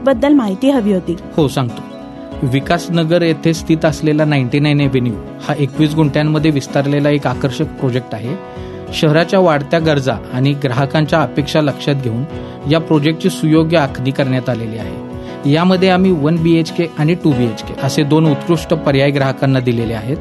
बद्दल माहिती हवी होती. हो, सांगतो. विकासनगर येथे स्थित असलेला 99 एव्हेन्यू हा 21 गुंठ्यांमध्ये विस्तारलेला एक आकर्षक प्रोजेक्ट आहे. शहराच्या वाढत्या गरजा आणि ग्राहकांच्या अपेक्षा लक्षात घेऊन या प्रोजेक्टची सुयोग्य आखणी करण्यात आलेली आहे. यामध्ये आम्ही 1 BHK आणि 2 BHK असे 2 उत्कृष्ट पर्याय ग्राहकांना दिलेले आहेत.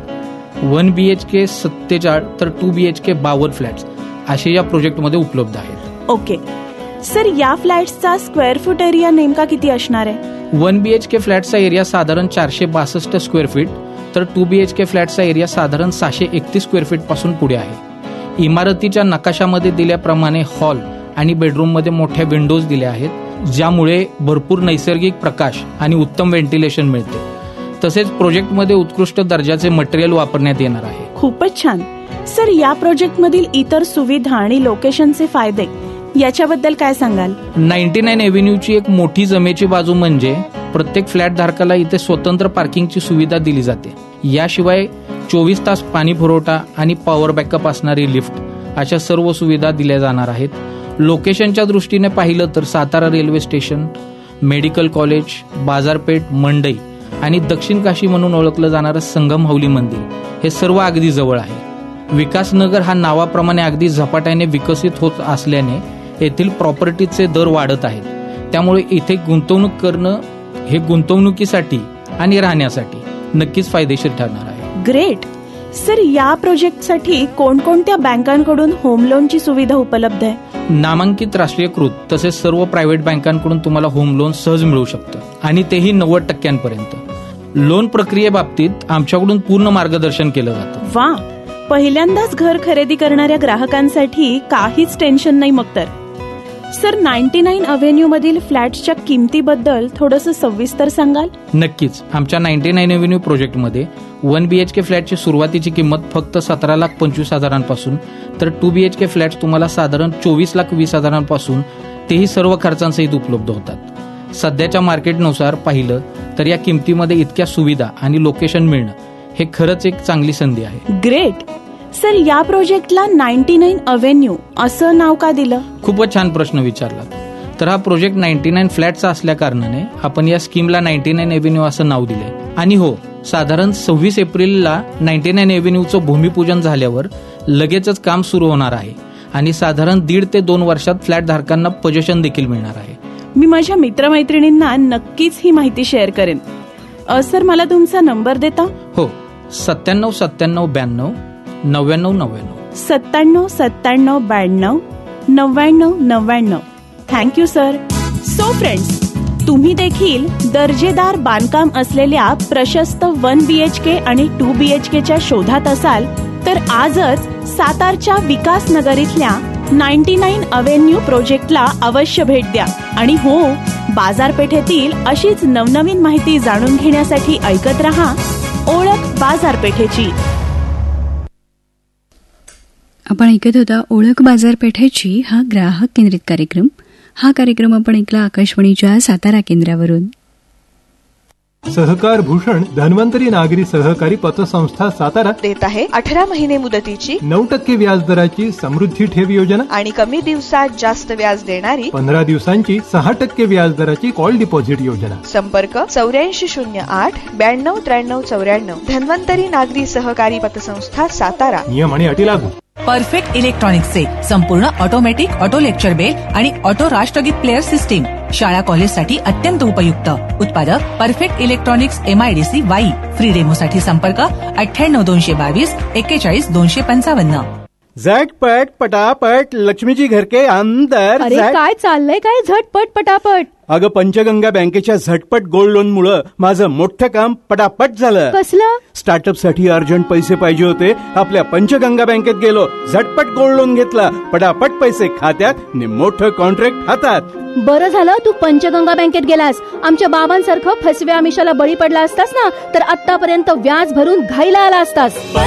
1 BHK 47 तर 2 BHK 52 फ्लॅट्स असे या प्रोजेक्टमध्ये उपलब्ध आहेत. ओके सर, या फ्लॅट्सचा स्क्वेअर फूट एरिया नेमका किती असणार आहे? 1 BHK फ्लॅटचा एरिया साधारण 462 स्क्वेअर फीट तर 2 BHK फ्लॅटचा एरिया साधारण 631 स्क्वेअर फीट पासून पुढे आहे. इमारतीच्या नकाशामध्ये दिल्याप्रमाणे हॉल आणि बेडरूममध्ये मोठ्या विंडोज दिल्या आहेत, ज्यामुळे भरपूर नैसर्गिक प्रकाश आणि उत्तम व्हेंटिलेशन मिळते. तसेच प्रोजेक्टमध्ये उत्कृष्ट दर्जाचे मटेरियल वापरण्यात येणार आहे. खूपच छान. सर, या प्रोजेक्टमधील इतर सुविधा आणि लोकेशनचे फायदे याच्याबद्दल काय सांगाल? 99 एव्हेन्यूची एक मोठी जमेची बाजू म्हणजे प्रत्येक फ्लॅट धारकाला इथे स्वतंत्र पार्किंगची सुविधा दिली जाते. याशिवाय 24 तास पाणी पुरवठा आणि पॉवर बॅकअप असणारी लिफ्ट अशा सर्व सुविधा दिल्या जाणार आहेत. लोकेशनच्या दृष्टीने पाहिलं तर Satara railway station, medical college, बाजारपेठ, मंडई आणि दक्षिण काशी म्हणून ओळखलं जाणारं संगम हौली मंदिर हे सर्व अगदी जवळ आहे. विकासनगर हा नावाप्रमाणे अगदी झपाट्याने विकसित होत असल्याने येथील प्रॉपर्टीचे दर वाढत आहेत. त्यामुळे इथे गुंतवणूक करणं हे गुंतवणुकीसाठी आणि राहण्यासाठी नक्कीच फायदेशीर ठरणार आहे. ग्रेट. सर, या प्रोजेक्टसाठी कोणकोणत्या बँकांकडून होम लोनची सुविधा उपलब्ध आहे? नामांकित राष्ट्रीयकृत तसेच सर्व प्रायव्हेट बँकांकडून तुम्हाला होम लोन सहज मिळू शकतं आणि तेही 90% लोन प्रक्रियेबाबतीत आमच्याकडून पूर्ण मार्गदर्शन केलं जातं. वा, पहिल्यांदाच घर खरेदी करणाऱ्या ग्राहकांसाठी काहीच टेन्शन नाही मग तर. सर, 99 अव्हेन्यू मधील फ्लॅट्सच्या किमतीबद्दल थोडंसं सविस्तर सांगाल? नक्कीच. आमच्या 99 एव्हेन्यू प्रोजेक्टमध्ये 1 BHK फ्लॅटची सुरुवातीची किंमत फक्त 17,25,000 तर 2 BHK फ्लॅट्स तुम्हाला साधारण 24,20,000 तेही सर्व खर्चांसहित उपलब्ध होतात. सध्याच्या मार्केटनुसार पाहिलं तर या किमतीमध्ये इतक्या सुविधा आणि लोकेशन मिळणं हे खरंच एक चांगली संधी आहे. ग्रेट. सर, या प्रोजेक्टला 99 अव्हेन्यू असं नाव का दिलं? खूपच छान प्रश्न विचारला. तर हा प्रोजेक्ट 99 फ्लॅटचा असल्या कारणाने आपण या स्कीमला 99 एव्हेन्यू असं नाव दिलंय. आणि हो, साधारण 26 एप्रिलला 99 एव्हेन्यूचं भूमिपूजन झाल्यावर लगेचच काम सुरू होणार आहे आणि साधारण 1.5 ते 2 वर्षात फ्लॅट धारकांना पोझिशन देखील मिळणार आहे. मी माझ्या मित्रमैत्रिणींना नक्कीच ही माहिती शेअर करेन. सर, मला तुमचा नंबर देता? हो, 97 97 92 99 99. 97 97 92 99 99. Thank you sir. सो फ्रेंड्स, तुम्ही देखील दर्जेदार बांधकाम असलेल्या प्रशस्त 1 BHK आणि 2 BHKच्या शोधात असाल तर आजच सातारच्या विकासनगर इथल्या 99 अव्हेन्यू प्रोजेक्टला अवश्य भेट द्या. आणि हो, बाजारपेठेतील अशीच नवनवीन माहिती जाणून घेण्यासाठी ऐकत रहा ओळख बाजारपेठेची. आपण ऐकत होता ओळख बाजारपेठेची हा ग्राहक केंद्रित कार्यक्रम. हा कार्यक्रम आपण ऐकला आकाशवाणीच्या सातारा केंद्रावरून. सहकार भूषण धन्वंतरी नागरी सहकारी पतसंस्था सातारा देत आहे 18 महिने मुदतीची 9% व्याजदराची समृद्धी ठेव योजना आणि कमी दिवसात जास्त व्याज देणारी 15 दिवसांची 6% व्याजदराची कॉल डिपॉझिट योजना. संपर्क 8408 92 93 94. धन्वंतरी नागरी सहकारी पतसंस्था सातारा. नियम आणि अटी लागू. परफेक्ट इलेक्ट्रॉनिक्सचे संपूर्ण ऑटोमॅटिक ऑटो लेक्चर बेल आणि ऑटो राष्ट्रगीत प्लेअर सिस्टीम शाळा कॉलेजसाठी अत्यंत उपयुक्त. उत्पादक perfect electronics MIDC Wai. Free डेमोसाठी संपर्क 98 222 41 255. झटपट पटापट लक्ष्मीजी घर के अंदर. अरे काय चाललंय काय झटपट पटापट? अगं पंचगंगा बँकेच्या झटपट गोल्ड लोन मुळे माझं मोठं काम पटापट झालं. कसलं? स्टार्टअप साठी अर्जंट पैसे पाहिजे होते. आपल्या पंचगंगा बँकेत गेलो, झटपट गोल्ड लोन घेतला, पटापट पैसे खात्यात आणि मोठं कॉन्ट्रॅक्ट हातात. बरं झालं तू पंचगंगा बँकेत गेलास. आमच्या बाबांसारखं फसव्या आमिषाला बळी पडला असतास ना तर आतापर्यंत व्याज भरून घाईला आला असतास.